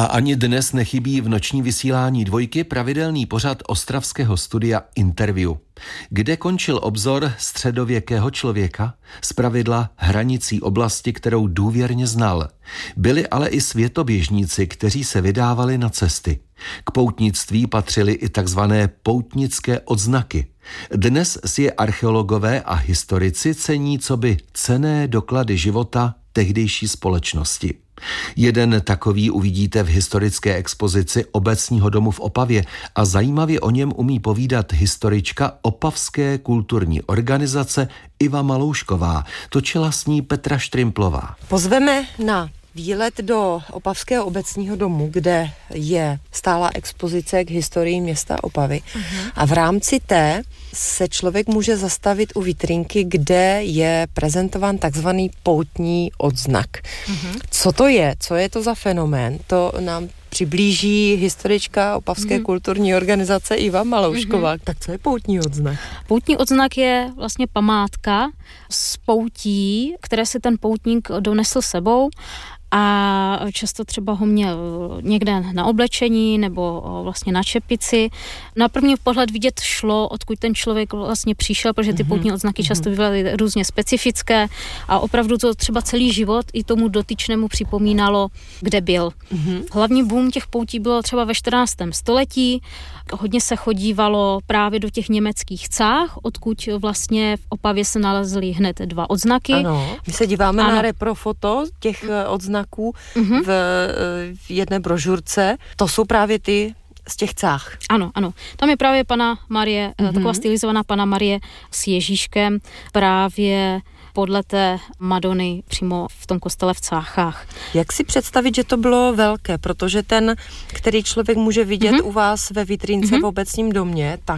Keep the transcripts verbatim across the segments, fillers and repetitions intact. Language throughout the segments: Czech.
A ani dnes nechybí v noční vysílání Dvojky pravidelný pořad ostravského studia Interview, kde končil obzor středověkého člověka, zpravidla hranicí oblasti, kterou důvěrně znal. Byli ale i světoběžníci, kteří se vydávali na cesty. K poutnictví patřily i takzvané poutnické odznaky. Dnes si je archeologové a historici cení coby cenné doklady života tehdejší společnosti. Jeden takový uvidíte v historické expozici Obecního domu v Opavě a zajímavě o něm umí povídat historička Opavské kulturní organizace Iva Maloušková, točila s ní Petra Štrimplová. Pozveme na výlet do Opavského obecního domu, kde je stálá expozice k historii města Opavy. Uh-huh. A v rámci té se člověk může zastavit u vitrinky, kde je prezentován takzvaný poutní odznak. Uh-huh. Co to je? Co je to za fenomén? To nám přiblíží historička Opavské uh-huh. kulturní organizace Iva Maloušková. Uh-huh. Tak co je poutní odznak? Poutní odznak je vlastně památka z poutí, které si ten poutník donesl sebou, a často třeba ho měl někde na oblečení nebo vlastně na čepici. Na první pohled vidět šlo, odkud ten člověk vlastně přišel, protože ty poutní odznaky často byly různě specifické a opravdu to třeba celý život i tomu dotyčnému připomínalo, kde byl. Hlavní boom těch poutí bylo třeba ve čtrnáctém století. Hodně se chodívalo právě do těch německých cách, odkud vlastně v Opavě se nalezly hned dva odznaky. Ano, my se díváme ano. na reprofoto těch odznaků uh-huh. v, v jedné brožurce. To jsou právě ty z těch cách. Ano, ano. Tam je právě Panna Marie, uh-huh. taková stylizovaná Panna Marie s Ježíškem právě podle té Madony přímo v tom kostele v Cáchách. Jak si představit, že to bylo velké, protože ten, který člověk může vidět uh-huh. u vás ve vitrince uh-huh. v obecním domě, tak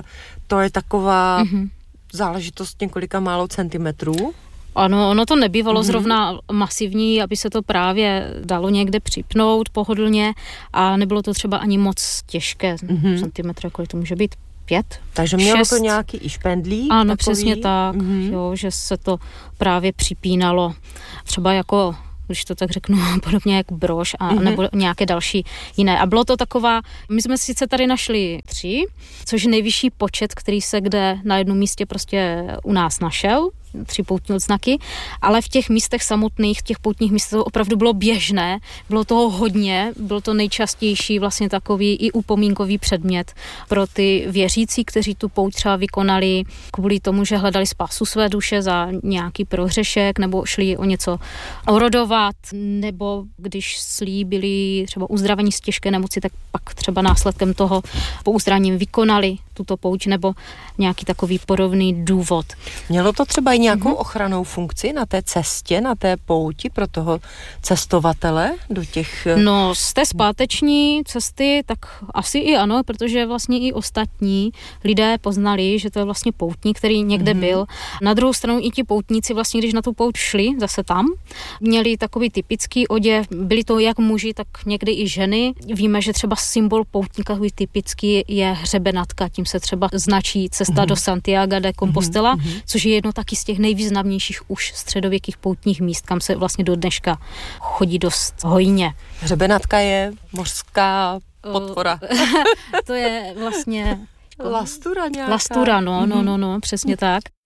to je taková uh-huh. záležitost několika málo centimetrů. Ano, ono to nebývalo mm-hmm. zrovna masivní, aby se to právě dalo někde připnout pohodlně a nebylo to třeba ani moc těžké. Mm-hmm. Centimetr, kolik to může být? Pět? Takže mělo šest. To nějaký i špendlík? Ano, takový? Přesně tak, mm-hmm. jo, že se to právě připínalo třeba jako, když to tak řeknu, podobně jak brož a mm-hmm. nebo nějaké další jiné. A bylo to taková, my jsme sice tady našli tři, což je nejvyšší počet, který se kde na jednom místě prostě u nás našel, tři poutní odznaky, ale v těch místech samotných, v těch poutních místech to opravdu bylo běžné, bylo toho hodně, byl to nejčastější vlastně takový i upomínkový předmět pro ty věřící, kteří tu pouť třeba vykonali kvůli tomu, že hledali spásu své duše za nějaký prohřešek, nebo šli o něco orodovat, nebo když slíbili třeba uzdravení z těžké nemoci, tak pak třeba následkem toho po uzdravení vykonali tuto pouť, nebo nějaký takový podobný důvod. Mělo to třeba i nějakou mm-hmm. ochranou funkci na té cestě, na té pouti pro toho cestovatele do těch... No, z té zpáteční cesty, tak asi i ano, protože vlastně i ostatní lidé poznali, že to je vlastně poutník, který někde mm-hmm. byl. Na druhou stranu i ti poutníci vlastně, když na tu pouť šli, zase tam, měli takový typický oděv, byli to jak muži, tak někdy i ženy. Víme, že třeba symbol poutníka typický je hřebenatka, tím se třeba značí cesta mm-hmm. do Santiago de Compostela, mm-hmm. což je jedno taky z těch nejvýznamnějších už středověkých poutních míst, kam se vlastně do dneška chodí dost hojně. Hřebenatka je mořská potvora. To je vlastně... Lastura nějaká. Lastura, no, no, no, no, přesně tak.